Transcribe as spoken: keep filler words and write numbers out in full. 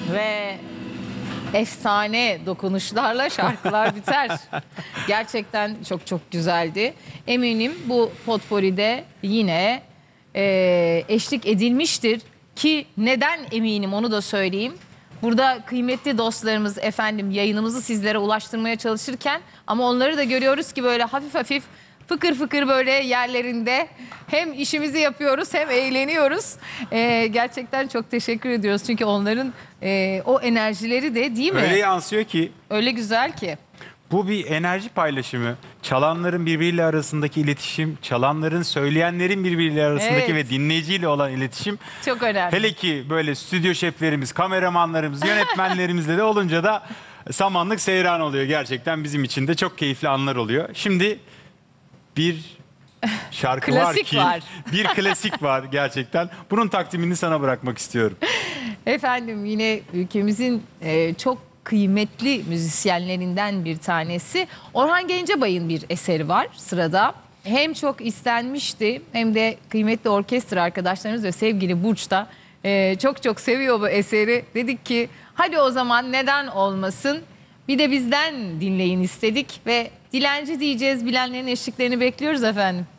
Ve efsane dokunuşlarla şarkılar biter. Gerçekten çok çok güzeldi. Eminim bu potpourri'de yine e, eşlik edilmiştir. Ki neden eminim onu da söyleyeyim. Burada kıymetli dostlarımız efendim yayınımızı sizlere ulaştırmaya çalışırken ama onları da görüyoruz ki böyle hafif hafif fıkır fıkır böyle yerlerinde hem işimizi yapıyoruz hem eğleniyoruz. Ee, gerçekten çok teşekkür ediyoruz. Çünkü onların e, o enerjileri de değil mi? Öyle yansıyor ki. Öyle güzel ki. Bu bir enerji paylaşımı. Çalanların birbiriyle arasındaki iletişim, çalanların, söyleyenlerin birbiriyle arasındaki Evet. ve dinleyiciyle olan iletişim. Çok önemli. Hele ki böyle stüdyo şeflerimiz, kameramanlarımız, yönetmenlerimizle de olunca da samanlık seyran oluyor. Gerçekten bizim için de çok keyifli anlar oluyor. Şimdi bir şarkı var Klasik ki, var. bir klasik var gerçekten. Bunun takdimini sana bırakmak istiyorum. Efendim yine ülkemizin e, çok kıymetli müzisyenlerinden bir tanesi Orhan Gencebay'ın bir eseri var sırada. Hem çok istenmişti hem de kıymetli orkestra arkadaşlarımız ve sevgili Burç da e, çok çok seviyor bu eseri. Dedik ki hadi o zaman neden olmasın, bir de bizden dinleyin istedik ve dilenci diyeceğiz, bilenlerin eşliklerini bekliyoruz efendim.